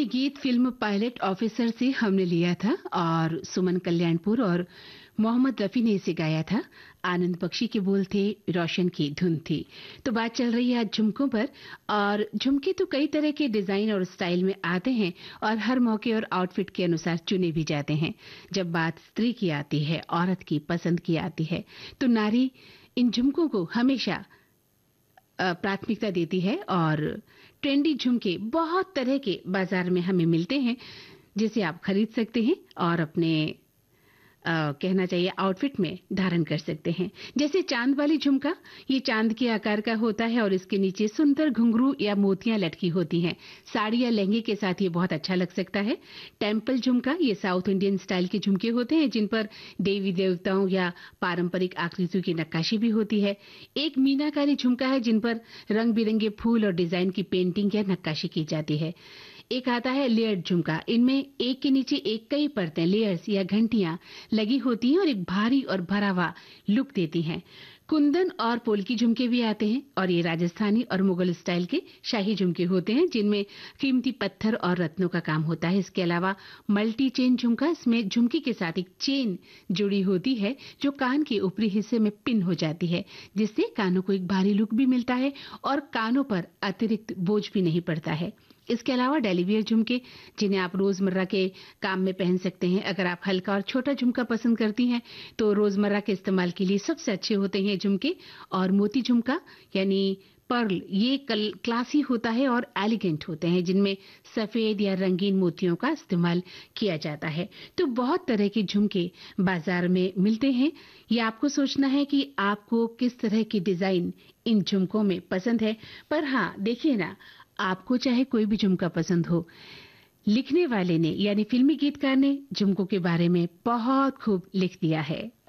ये गीत film pilot officer से हमने लिया था और सुमन कल्याणपुर और मोहम्मद रफी ने इसे गाया था। आनंद बख्शी के बोल थे, रोशन की धुन थी। तो बात चल रही है आज झुमकों पर। और झुमके तो कई तरह के डिजाइन और स्टाइल में आते हैं और हर मौके और आउटफिट के अनुसार चुने भी जाते हैं। जब बात स्त्री की आती है, औरत की पसंद की आती है, तो नारी इन झुमकों को हमेशा प्राथमिकता देती है। और ट्रेंडी झुमके बहुत तरह के बाजार में हमें मिलते हैं, जिसे आप खरीद सकते हैं और अपने कहना चाहिए आउटफिट में धारण कर सकते हैं। जैसे चांद वाली झुमका, ये चांद के आकार का होता है और इसके नीचे सुंदर घुंघरू या मोतियां लटकी होती हैं। साड़ी या लहंगे के साथ ये बहुत अच्छा लग सकता है। टेम्पल झुमका, ये साउथ इंडियन स्टाइल के झुमके होते हैं जिन पर देवी देवताओं या पारंपरिक आकृतियों की नक्काशी भी होती है। एक मीनाकारी झुमका है जिन पर रंग बिरंगे फूल और डिजाइन की पेंटिंग या नक्काशी की जाती है। एक आता है लेयर्ड झुमका, इनमें एक के नीचे एक कई परतें, लेयर्स या घंटियां लगी होती हैं और एक भारी और भरा हुआ लुक देती हैं। कुंदन और पोल्की झुमके भी आते हैं और ये राजस्थानी और मुगल स्टाइल के शाही झुमके होते हैं जिनमें कीमती पत्थर और रत्नों का काम होता है। इसके अलावा मल्टी चेन झुमका, इसमें झुमकी के साथ एक चेन जुड़ी होती है जो कान के ऊपरी हिस्से में पिन हो जाती है, जिससे कानों को एक भारी लुक भी मिलता है और कानों पर अतिरिक्त बोझ भी नहीं पड़ता है। इसके अलावा डेली वियर झुमके, जिन्हें आप रोजमर्रा के काम में पहन सकते हैं। अगर आप हल्का और छोटा झुमका पसंद करती हैं तो रोजमर्रा के इस्तेमाल के लिए सबसे अच्छे होते हैं झुमके। और मोती झुमका यानी पर्ल, ये क्लासी होता है और एलिगेंट होते हैं, जिनमें सफेद या रंगीन मोतियों का इस्तेमाल किया जाता है। तो बहुत तरह के झुमके बाजार में मिलते हैं। ये आपको सोचना है कि आपको किस तरह की डिजाइन इन झुमकों में पसंद है। पर हाँ, देखिए ना, आपको चाहे कोई भी झुमका पसंद हो, लिखने वाले ने यानी फिल्मी गीतकार ने झुमकों के बारे में बहुत खूब लिख दिया है।